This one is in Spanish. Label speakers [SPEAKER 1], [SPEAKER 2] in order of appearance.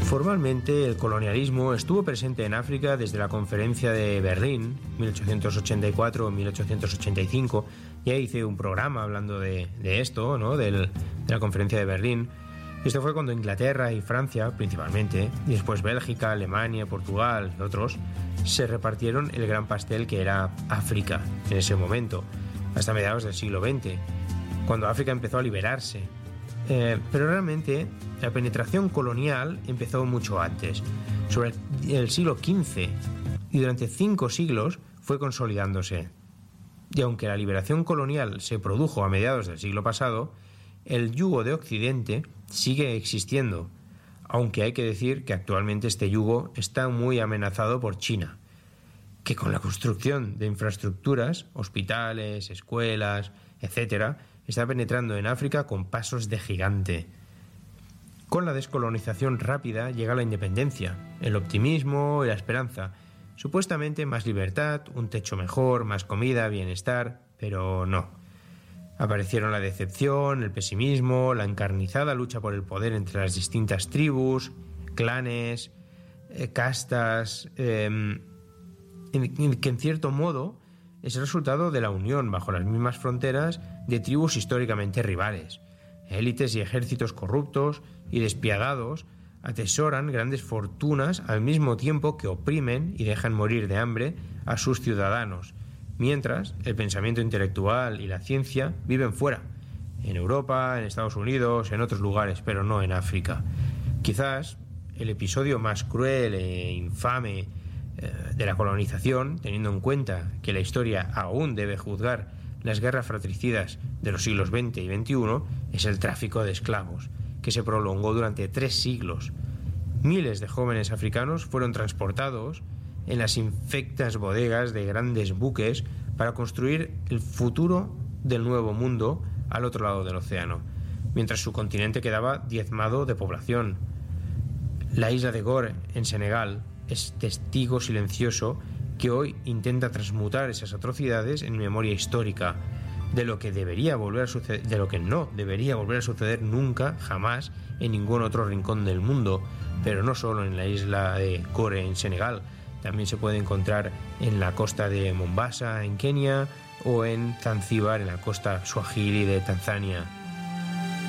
[SPEAKER 1] Formalmente, el colonialismo estuvo presente en África desde la Conferencia de Berlín, 1884-1885. Ya hice un programa hablando de esto, ¿no? De la Conferencia de Berlín. Esto fue cuando Inglaterra y Francia, principalmente, y después Bélgica, Alemania, Portugal y otros, se repartieron el gran pastel que era África en ese momento, hasta mediados del siglo XX, cuando África empezó a liberarse. Pero realmente la penetración colonial empezó mucho antes, sobre el siglo XV, y durante 5 siglos fue consolidándose. Y aunque la liberación colonial se produjo a mediados del siglo pasado, el yugo de Occidente sigue existiendo, aunque hay que decir que actualmente este yugo está muy amenazado por China, que con la construcción de infraestructuras, hospitales, escuelas, etc., está penetrando en África con pasos de gigante. Con la descolonización rápida llega la independencia, el optimismo y la esperanza. Supuestamente más libertad, un techo mejor, más comida, bienestar, pero no. Aparecieron la decepción, el pesimismo, la encarnizada lucha por el poder entre las distintas tribus, clanes, castas, que en cierto modo es el resultado de la unión bajo las mismas fronteras de tribus históricamente rivales. Élites y ejércitos corruptos y despiadados atesoran grandes fortunas al mismo tiempo que oprimen y dejan morir de hambre a sus ciudadanos, mientras el pensamiento intelectual y la ciencia viven fuera, en Europa, en Estados Unidos, en otros lugares, pero no en África. Quizás el episodio más cruel e infame de la colonización, teniendo en cuenta que la historia aún debe juzgar las guerras fratricidas de los siglos XX y XXI, es el tráfico de esclavos, que se prolongó durante 3 siglos. Miles de jóvenes africanos fueron transportados en las infectas bodegas de grandes buques para construir el futuro del nuevo mundo al otro lado del océano, mientras su continente quedaba diezmado de población. La isla de Gore, en Senegal, es testigo silencioso que hoy intenta transmutar esas atrocidades en memoria histórica de lo que debería volver a suceder, de lo que no debería volver a suceder nunca, jamás, en ningún otro rincón del mundo, pero no solo en la isla de Gore en Senegal. También se puede encontrar en la costa de Mombasa, en Kenia, o en Zanzíbar, en la costa Swahili de Tanzania.